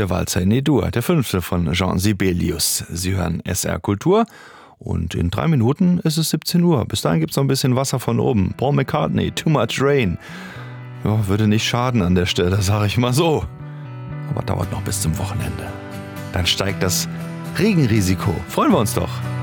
der Walzer in E-Dur, der 5. von Jean Sibelius. Sie hören SR Kultur und in 3 Minuten ist es 17 Uhr. Bis dahin gibt es noch ein bisschen Wasser von oben. Paul McCartney, Too Much Rain. Ja, würde nicht schaden an der Stelle, sage ich mal so. Aber dauert noch bis zum Wochenende. Dann steigt das Regenrisiko. Freuen wir uns doch.